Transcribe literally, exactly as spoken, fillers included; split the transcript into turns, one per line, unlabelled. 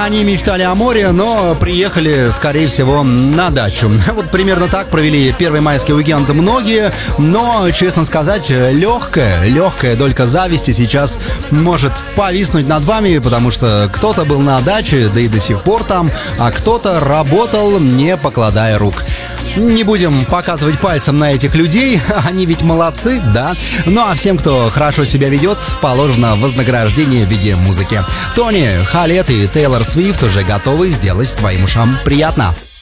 Они мечтали о море, но приехали, скорее всего, на дачу. Вот примерно так провели первый майский уикенд многие, но, честно сказать, легкая, легкая долька зависти сейчас может повиснуть над вами, потому что кто-то был на даче, да и до сих пор там, а кто-то работал, не покладая рук. Не будем показывать пальцем на этих людей, они ведь молодцы, да? Ну а всем, кто хорошо себя ведет, положено вознаграждение в виде музыки. Тони, Халет и Тейлор Свифт уже готовы сделать твоим ушам приятно.